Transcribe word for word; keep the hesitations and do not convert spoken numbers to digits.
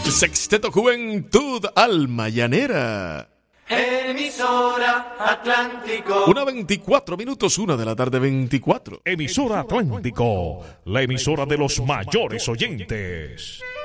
Sexteto Juventud Alma Llanera. Emisora Atlántico. Una veinticuatro minutos, una de la tarde veinticuatro. Emisora Atlántico, la emisora de los mayores oyentes.